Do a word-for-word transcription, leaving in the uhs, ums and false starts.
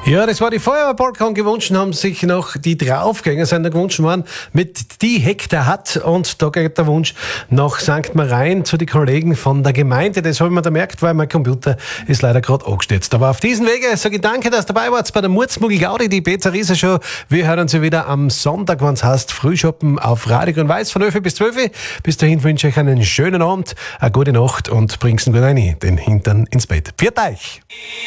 Ja, das war die Feuerwehrpolka und gewünscht haben sich noch die Draufgänger sind da gewünscht worden mit die Hektar hat, und da geht der Wunsch nach Sankt Marien zu den Kollegen von der Gemeinde. Das habe ich mir da gemerkt, weil mein Computer ist leider gerade angestürzt. Aber auf diesen Wege sage ich danke, dass ihr dabei wart bei der Murzmuggel Gaudi, die Pizza Show. Wir hören uns wieder am Sonntag, wenn es heißt Frühschoppen auf Radio Grün Weiß von elf bis zwölf. Bis dahin wünsche ich euch einen schönen Abend, eine gute Nacht und bring's gut rein, den Hintern ins Bett. Pfiat euch!